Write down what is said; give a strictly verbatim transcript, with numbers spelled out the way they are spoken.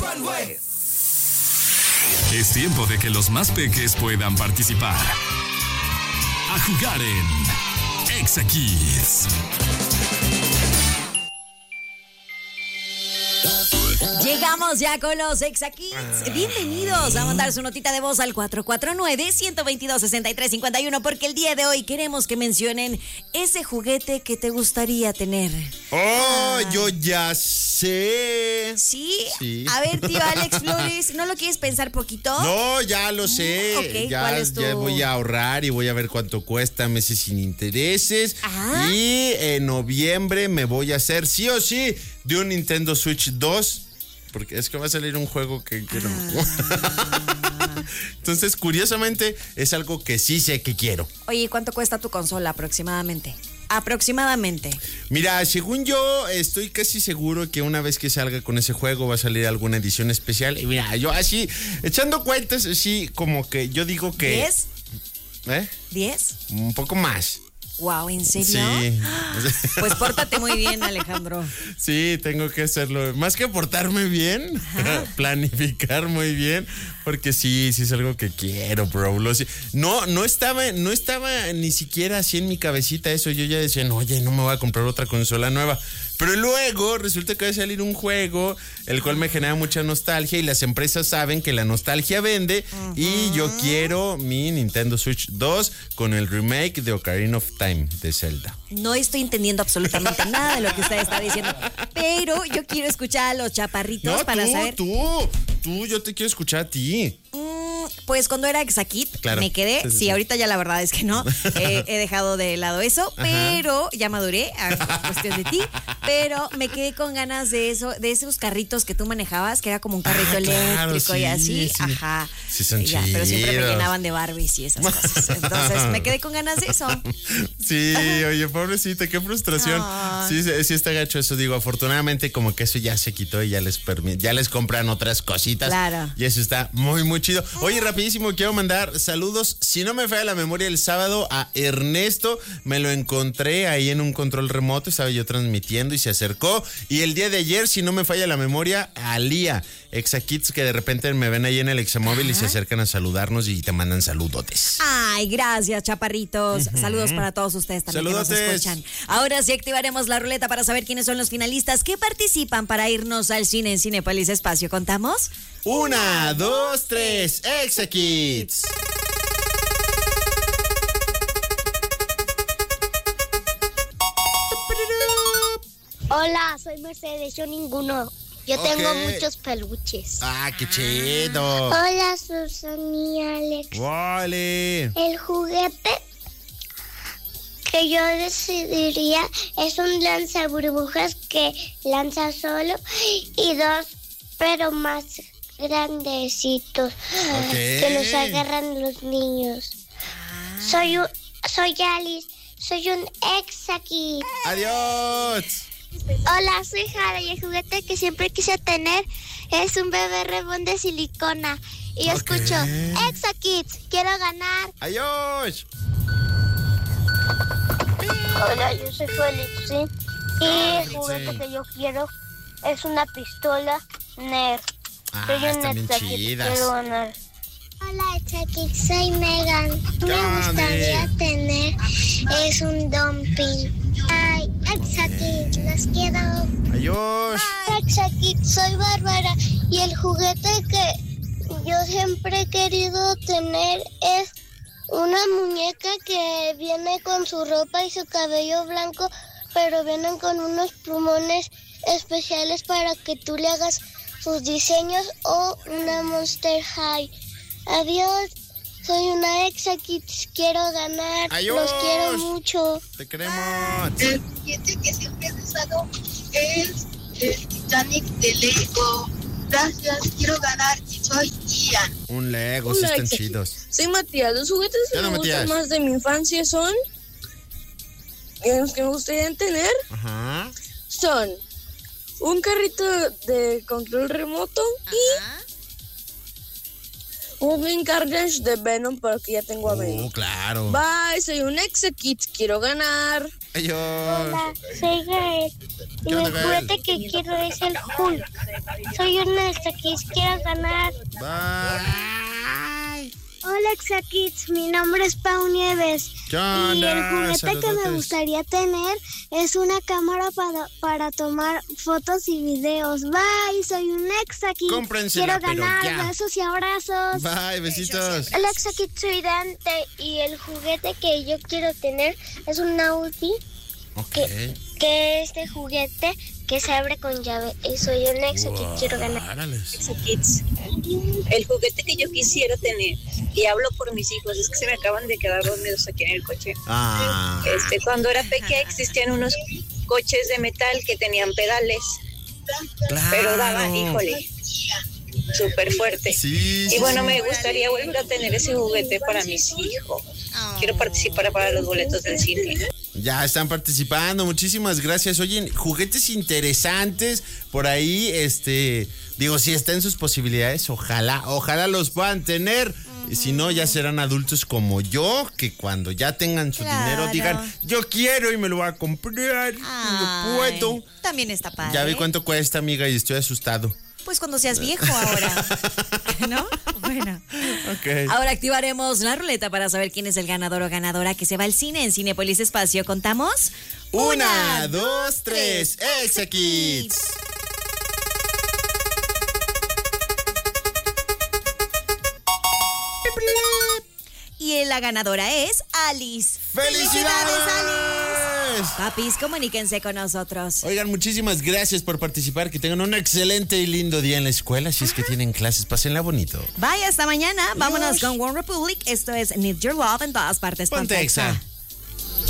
Es tiempo de que los más peques puedan participar. A jugar en Exa Kids. Llegamos ya con los Exa Kids. Bienvenidos a mandar su notita de voz al cuatro cuatro nueve, uno dos dos, seis tres cinco uno porque el día de hoy queremos que mencionen ese juguete que te gustaría tener. ¡Oh, ah. yo ya sé! ¿Sí? ¿Sí? A ver, tío Alex Flores, ¿no lo quieres pensar poquito? No, ya lo sé. Okay, ya, ¿cuál es tu... ya voy a ahorrar y voy a ver cuánto cuesta meses sin intereses. Ajá. Y en noviembre me voy a hacer sí o sí de un Nintendo Switch dos. Porque es que va a salir un juego que quiero. Ah. Entonces, curiosamente, es algo que sí sé que quiero. Oye, ¿cuánto cuesta tu consola aproximadamente? Aproximadamente. Mira, según yo, estoy casi seguro que una vez que salga con ese juego va a salir alguna edición especial. Y mira, yo así, echando cuentas, así como que yo digo que... ¿diez? ¿Eh? ¿diez? Un poco más. Wow, ¿en serio? Sí. Pues pórtate muy bien, Alejandro. Sí, tengo que hacerlo. Más que portarme bien, planificar muy bien, porque sí, sí es algo que quiero, bro. No, no estaba, no estaba ni siquiera así en mi cabecita eso. Yo ya decía, no, oye, no me voy a comprar otra consola nueva. Pero luego resulta que va a salir un juego, el cual me genera mucha nostalgia y las empresas saben que la nostalgia vende. Uh-huh. Y yo quiero mi Nintendo Switch dos con el remake de Ocarina of Time de Zelda. No estoy entendiendo absolutamente nada de lo que usted está diciendo, pero yo quiero escuchar a los chaparritos no, para tú, saber... tú, tú, yo te quiero escuchar a ti. Mm, pues cuando era Exa Kid, claro. me quedé, sí, sí, sí, ahorita ya la verdad es que no, eh, he dejado de lado eso, ajá, pero ya maduré, a cuestión de ti, pero me quedé con ganas de eso, de esos carritos que tú manejabas, que era como un carrito ah, eléctrico claro, sí, y así, sí. ajá. Sí, son ya, pero siempre me llenaban de Barbies y esas cosas, entonces me quedé con ganas de eso. Sí, oye, pobrecita, qué frustración. Oh. Sí, sí está gacho eso, digo, afortunadamente como que eso ya se quitó y ya les permi- ya les compran otras cositas. Claro. Y eso está muy, muy chido. Oye, rapidísimo, quiero mandar saludos, si no me falla la memoria, el sábado a Ernesto, me lo encontré ahí en un control remoto, estaba yo transmitiendo y se acercó. Y el día de ayer, si no me falla la memoria, a Lía, Exa Kids, que de repente me ven ahí en el Examóvil y se acercan a saludarnos y te mandan saludotes. Ay, gracias, chaparritos. Uh-huh. Saludos para todos ustedes también saludotes. Que nos escuchan. Ahora sí activaremos la ruleta para saber quiénes son los finalistas que participan para irnos al cine en Cinépolis Espacio. ¿Contamos? Una, dos, tres, Exa Kids. Hola, soy Mercedes, yo ninguno. Yo okay. tengo muchos peluches. Ah, qué chido. Hola, Susan y Alex. Vale. El juguete que yo decidiría es un lanzaburbujas que lanza solo y dos, pero más grandecitos, okay. que los agarran los niños. Ah. Soy un, soy Alice, soy un Exa Kid. Adiós. Hola, soy Jara y el juguete que siempre quise tener es un bebé rebón de silicona. Y yo okay. escucho, Exa Kids, quiero ganar. Adiós. Hola, yo soy Félix, ¿sí? Y el juguete que yo quiero es una pistola Nerf. Ah, soy un están bien Exa Kid, chidas. quiero ganar. Hola, Exa Kids, soy Megan. Me gustaría tener es un dumping. Ay, Exa Kids, los quiero. Adiós. Exa Kids, soy Bárbara y el juguete que yo siempre he querido tener es una muñeca que viene con su ropa y su cabello blanco, pero vienen con unos plumones especiales para que tú le hagas sus diseños o una Monster High. Adiós. Soy una Exa Kids, quiero ganar. Adiós. Los quiero mucho. Te queremos. El juguete que siempre he usado es el Titanic de Lego. Gracias, quiero ganar y soy Ian. Un Lego, sí están chidos. Soy Matías. Los juguetes que me gustan más de mi infancia son los que me gustaría tener. Ajá. Son un carrito de control remoto. Ajá. Y Un Incarnage de Venom, pero que ya tengo a Venom. Oh, claro. Bye, soy un Exakit, quiero ganar. Adiós. Hola, soy Gael. Y ¿Qué onda, el Gael? juguete que quiero es el Hulk. Soy una Exakit, quiero ganar. Bye. Hola, Exakits. Mi nombre es Pau Nieves. ¿Qué Y onda? el juguete que me Saludotes. gustaría tener es una cámara para, para tomar fotos y videos. Bye, soy un Exakit. Cómprensela, Quiero pero ganar. ya. Besos y abrazos. Bye, besitos. Hola, Exakit, soy Dante. Y el juguete que yo quiero tener es un Audi. Ok. Que, que este juguete que se abre con llave. Y soy un Exakit, quiero ganar. Árales. Kids. El juguete que yo quisiera tener, y hablo por mis hijos, es que se me acaban de quedar dormidos aquí en el coche. Ah. Este, cuando era pequeña existían unos coches de metal que tenían pedales, Claro. pero daban, híjole, súper fuerte. Sí, sí, Y bueno, sí. me gustaría volver a tener ese juguete para mis hijos. Quiero participar para los boletos del cine. Ya están participando, muchísimas gracias. Oye, juguetes interesantes por ahí, este, digo, si está en sus posibilidades, ojalá, ojalá los puedan tener. Y si no, ya serán adultos como yo, que cuando ya tengan su Claro. dinero digan, yo quiero y me lo voy a comprar, y Ay, no puedo. También está padre. Ya vi cuánto cuesta, amiga, y estoy asustado. Pues cuando seas viejo ahora. ¿No? Bueno. Ok. Ahora activaremos la ruleta para saber quién es el ganador o ganadora que se va al cine en Cinépolis Espacio. ¿Contamos? Una, dos, tres, Exakits. Y la ganadora es Alice. ¡Felicidades, Alice! Papis, comuníquense con nosotros. Oigan, muchísimas gracias por participar. Que tengan un excelente y lindo día en la escuela. Si es que tienen clases, pásenla bonito. Bye, hasta mañana. Vámonos con One Republic. Esto es Need Your Love en todas partes. Ponte Exa.